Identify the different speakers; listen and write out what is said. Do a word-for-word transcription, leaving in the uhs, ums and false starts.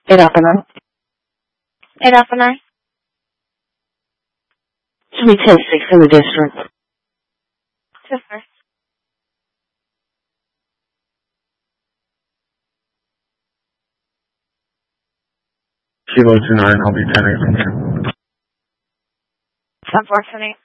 Speaker 1: Good afternoon.
Speaker 2: Good afternoon.
Speaker 1: Should be ten six in the district.
Speaker 2: Yes, sir.
Speaker 3: Kilo two nine, I'll be ten eight.
Speaker 2: Unfortunately.